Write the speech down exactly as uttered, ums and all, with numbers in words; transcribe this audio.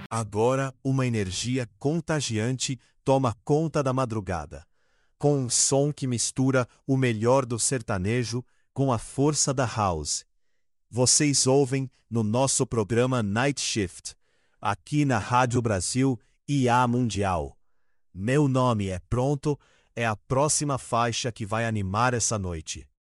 Agora, uma energia contagiante toma conta da madrugada, com um som que mistura o melhor do sertanejo com a força da house. Vocês ouvem no nosso programa Night Shift, aqui na Rádio Brasil I A Mundial. Meu nome é Pronto, é a próxima faixa que vai animar essa noite.